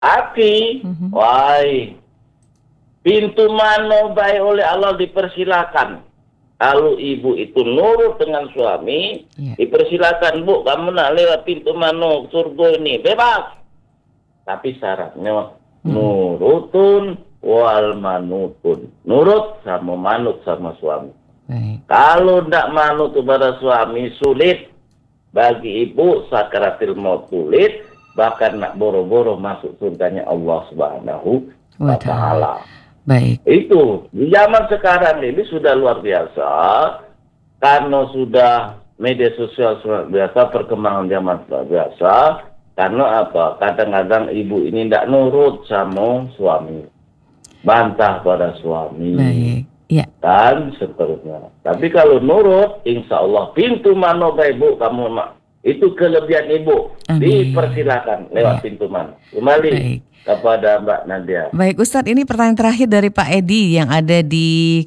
Aki, wahai, pintu mano baik oleh Allah dipersilakan. Kalau ibu itu nurut dengan suami, dipersilakan, Bu, kamu nak lewat pintu mano surga ini, bebas. Tapi syaratnya nurutun wal manutun. Nurut sama manut sama suami. Kalau tidak manut kepada suami, sulit. Bagi ibu sakaratil maut sulit, bahkan nak boro-boro masuk surganya Allah Subhanahu wa Ta'ala. Baik. Itu di zaman sekarang ini sudah luar biasa, karena sudah media sosial luar biasa, perkembangan zaman luar biasa. Karena apa? Kadang-kadang ibu ini tidak nurut sama suami, bantah pada suami. Baik. Ya. Dan seterusnya. Tapi kalau nurut, insya Allah pintu mana baik, Bu, kamu itu kelebihan ibu. Dipersilakan lewat pintu mana. Kembali kepada Mbak Nadia. Baik, Ustadz, ini pertanyaan terakhir dari Pak Edi yang ada di